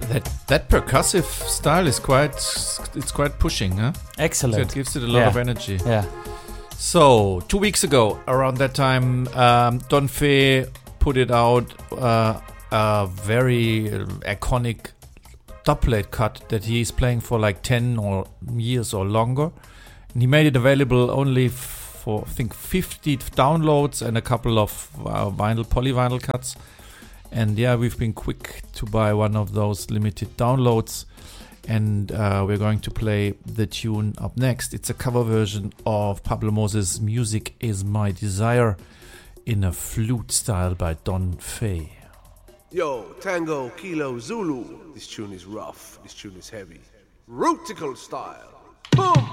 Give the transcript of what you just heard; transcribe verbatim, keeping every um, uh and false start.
that that percussive style is quite it's quite pushing, huh? Excellent. So it gives it a lot yeah. of energy. Yeah. So two weeks ago, around that time, um, Don Fe put it out, uh, a very iconic doublet cut that he's playing for like ten or years or longer, and he made it available only for I think fifty downloads and a couple of uh, vinyl polyvinyl cuts. And yeah, we've been quick to buy one of those limited downloads, and uh, we're going to play the tune up next. It's a cover version of Pablo Moses' Music Is My Desire in a flute style by Don Fe. Yo, Tango, Kilo, Zulu. This tune is rough, this tune is heavy. Rootical style. Boom!